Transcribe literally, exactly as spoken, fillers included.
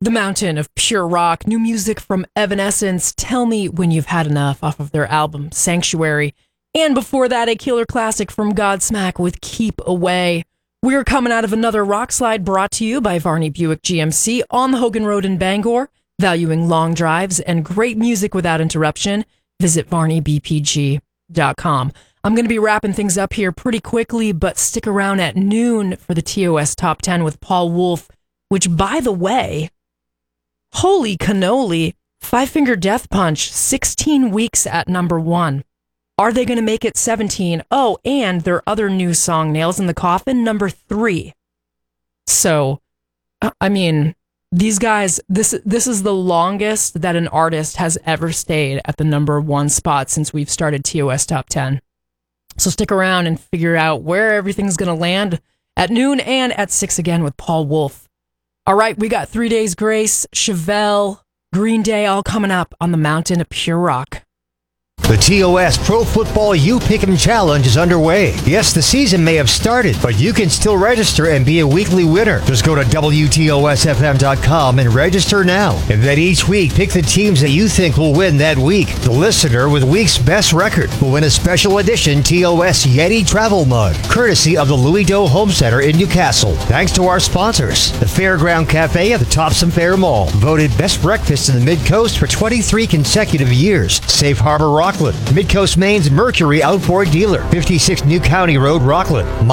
The Mountain of Pure Rock, new music from Evanescence, Tell Me When You've Had Enough off of their album Sanctuary. And before that, a killer classic from Godsmack with Keep Away. We're coming out of another rock slide brought to you by Varney Buick G M C on the Hogan Road in Bangor. Valuing long drives and great music without interruption, visit varney b p g dot com. I'm going to be wrapping things up here pretty quickly, but stick around at noon for the T O S Top ten with Paul Wolf, which, by the way, holy cannoli, Five Finger Death Punch, sixteen weeks at number one. Are they going to make it seventeen? Oh, and their other new song, Nails in the Coffin, number three. So, I mean, these guys, this this is the longest that an artist has ever stayed at the number one spot since we've started T O S Top ten. So stick around and figure out where everything's going to land at noon and at six again with Paul Wolf. All right, we got Three Days Grace, Chevelle, Green Day, all coming up on the Mountain of Pure Rock. The T O S Pro Football You Pick'em Challenge is underway. Yes, the season may have started, but you can still register and be a weekly winner. Just go to W T O S F M dot com and register now. And then each week, pick the teams that you think will win that week. The listener with the week's best record will win a special edition T O S Yeti travel mug, courtesy of the Louis Doe Home Center in Newcastle. Thanks to our sponsors, the Fairground Cafe at the Topsom Fair Mall, voted best breakfast in the Mid-Coast for twenty-three consecutive years. Safe Harbor Rockland, Mid-Coast Maine's Mercury Outboard Dealer, fifty-six New County Road, Rockland.